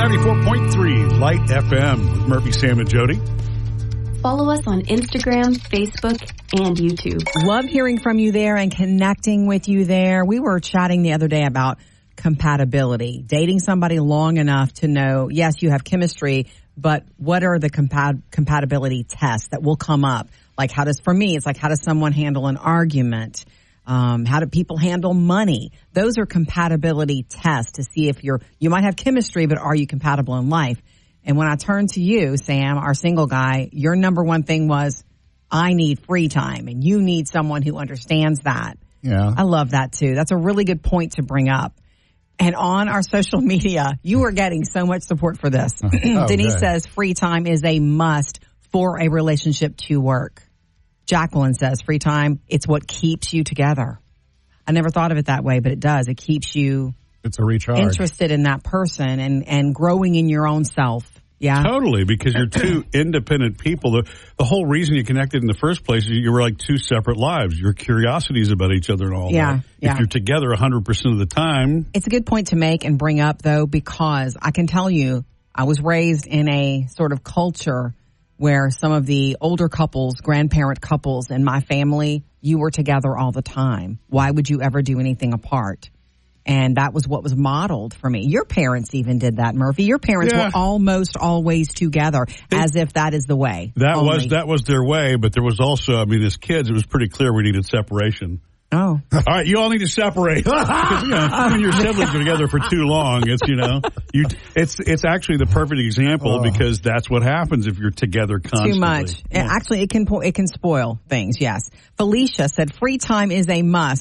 94.3 Light FM with Murphy, Sam, and Jody. Follow us on Instagram, Facebook, and YouTube. Love hearing from you there and connecting with you there. We were chatting the other day about compatibility, dating somebody long enough to know, yes, you have chemistry, but what are the compatibility tests that will come up? Like for me, it's like, how does someone handle an argument? How do people handle money? Those are compatibility tests to see if you might have chemistry, but are you compatible in life? And when I turned to you, Sam, our single guy, your number one thing was, I need free time, and you need someone who understands that. Yeah. I love that too. That's a really good point to bring up. And on our social media, you are getting so much support for this. Denise says free time is a must for a relationship to work. Jacqueline says free time, it's what keeps you together. I never thought of it that way, but it does. It keeps you It's a recharge. interested in that person and growing in your own self. Yeah. Totally, because you're two independent people. The whole reason you connected in the first place is you were like two separate lives. Your curiosities about each other and all that. If you're together 100% of the time. It's a good point to make and bring up, though, because I can tell you I was raised in a sort of culture where some of the older couples, grandparent couples in my family, you were together all the time. Why would you ever do anything apart? And that was what was modeled for me. Your parents even did that, Murphy. Your parents were almost always together, as if that is the way. That was their way, but there was also, as kids, it was pretty clear we needed separation. Oh. All right, you all need to separate. Because, when your siblings are together for too long, it's actually the perfect example because that's what happens if you're together constantly. Too much. Yeah. Actually, it can spoil things, yes. Felicia said free time is a must.